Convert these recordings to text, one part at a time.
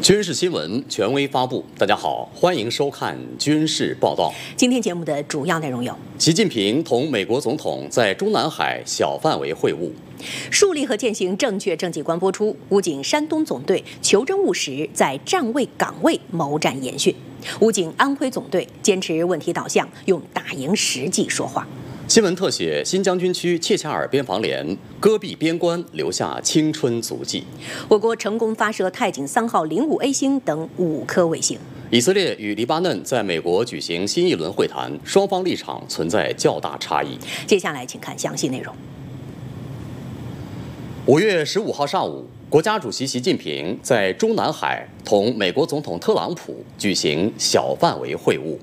军事新闻权威发布。大家好，欢迎收看军事报道。 今天节目的主要内容有： 习近平同美国总统在中南海小范围会晤； 树立和践行正确政绩观播出，武警山东总队求真务实，在站位岗位谋战研训；武警安徽总队坚持问题导向，用打赢实际说话。 新闻特写：新疆军区切恰尔边防连戈壁边关留下青春足迹。 我国成功发射太井3号05A 星等5颗卫星。 以色列与黎巴嫩在美国举行新一轮会谈，双方立场存在较大差异。 接下来请看详细内容。 5月15号上午，国家主席习近平在中南海同美国总统特朗普举行小范围会晤。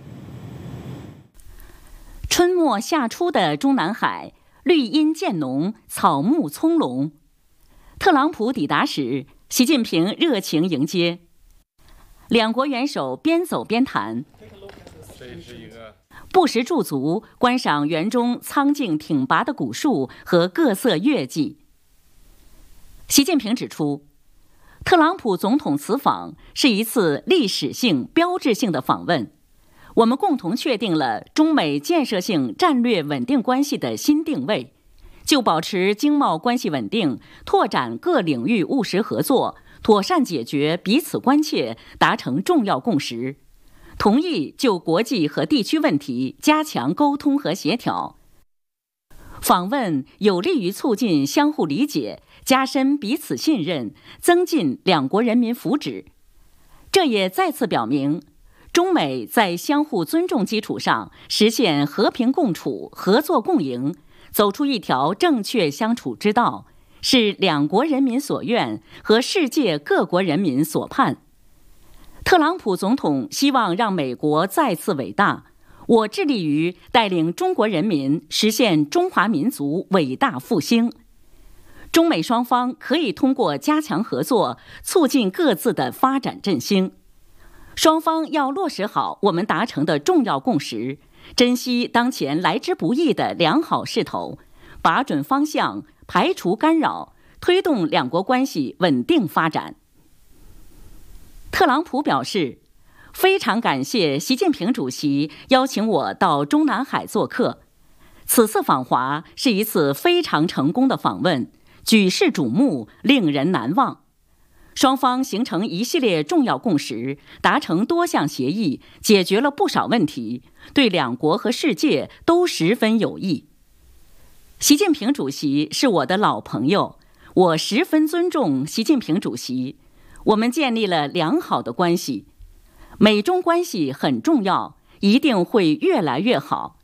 春末夏初的中南海，绿荫渐浓，草木葱茏。特朗普抵达时，习近平热情迎接，两国元首边走边谈，不时驻足观赏园中苍劲挺拔的古树和各色月季。习近平指出，特朗普总统此访是一次历史性、标志性的访问。我们共同确定了中美建设性战略稳定关系的新定位，就保持经贸关系稳定、拓展各领域务实合作、妥善解决彼此关切达成重要共识，同意就国际和地区问题加强沟通和协调。访问有利于促进相互理解，加深彼此信任，增进两国人民福祉。这也再次表明，中美在相互尊重基础上实现和平共处、合作共赢，走出一条正确相处之道，是两国人民所愿和世界各国人民所盼。特朗普总统希望让美国再次伟大，我致力于带领中国人民实现中华民族伟大复兴。中美双方可以通过加强合作，促进各自的发展振兴。双方要落实好我们达成的重要共识，珍惜当前来之不易的良好势头，把准方向，排除干扰，推动两国关系稳定发展。特朗普表示，非常感谢习近平主席邀请我到中南海做客，此次访华是一次非常成功的访问，举世瞩目，令人难忘。双方形成一系列重要共识，达成多项协议，解决了不少问题，对两国和世界都十分有益。习近平主席是我的老朋友，我十分尊重习近平主席，我们建立了良好的关系。美中关系很重要，一定会越来越好。